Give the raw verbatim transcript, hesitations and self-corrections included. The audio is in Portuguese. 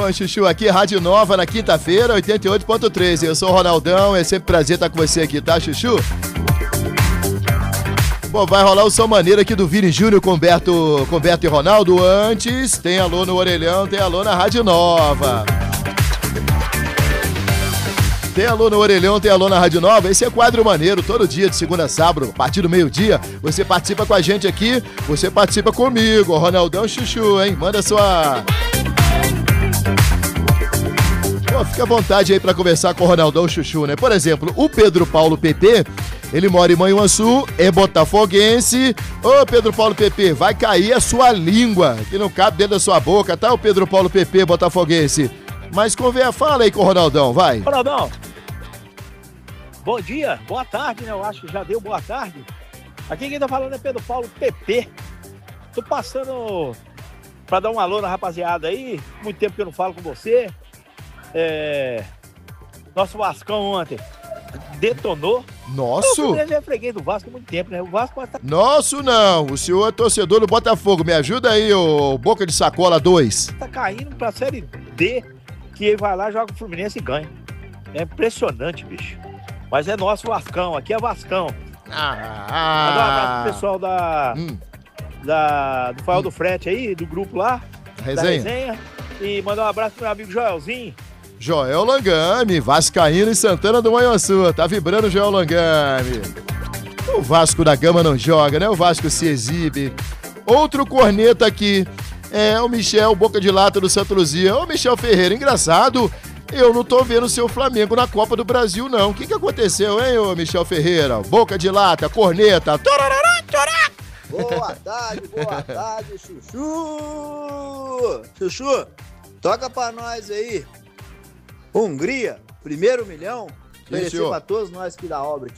hein, Chuchu? Aqui, Rádio Nova, na quinta-feira, oitenta e oito ponto três. Eu sou o Ronaldão, é sempre prazer estar com você aqui, tá, Chuchu? Bom, vai rolar o som maneiro aqui do Vini Júnior com Beto, com Beto e Ronaldo. Antes, tem alô no Orelhão, tem alô na Rádio Nova. Tem alô no Orelhão, tem alô na Rádio Nova. Esse é quadro maneiro, todo dia, de segunda a sábado, a partir do meio-dia. Você participa com a gente aqui, você participa comigo, Ronaldão Chuchu, hein? Manda sua... Pô, fica à vontade aí pra conversar com o Ronaldão Chuchu, né? Por exemplo, o Pedro Paulo P P, ele mora em Manhuaçu, é botafoguense. Ô, Pedro Paulo P P, vai cair a sua língua, que não cabe dentro da sua boca, tá? O Pedro Paulo P P, botafoguense. Mas conversa, fala aí com o Ronaldão, vai. Ronaldão, bom dia, boa tarde, né? Eu acho que já deu boa tarde. Aqui quem tá falando é Pedro Paulo P P. Tô passando pra dar um alô na rapaziada aí. Muito tempo que eu não falo com você. É... Nosso Vascão ontem detonou. Nosso? Eu é freguês do Vasco há muito tempo, né? O Vasco tá... Nosso não, o senhor é torcedor do Botafogo. Me ajuda aí, ô Boca de Sacola dois. Tá caindo pra Série D, que ele vai lá, joga o Fluminense e ganha. É impressionante, bicho. Mas é nosso Vascão, aqui é Vascão. Ah, Mandar um abraço pro pessoal da, hum. da, do Fael hum. do Frete aí, do grupo lá, Resenha. da resenha. E mandar um abraço pro meu amigo Joelzinho. Joel Langame, vascaíno em Santana do Manhuaçu. Tá vibrando o Joel Langame. O Vasco da Gama não joga, né? O Vasco se exibe. Outro corneta aqui é o Michel Boca de Lata do Santa Luzia. Ô, Michel Ferreira, engraçado, eu não tô vendo o seu Flamengo na Copa do Brasil, não. O que que aconteceu, hein, ô Michel Ferreira? Boca de Lata, corneta. Boa tarde, boa tarde, Chuchu! Chuchu, toca pra nós aí. Hungria, primeiro milhão, oferecer pra todos nós que dá obra aqui.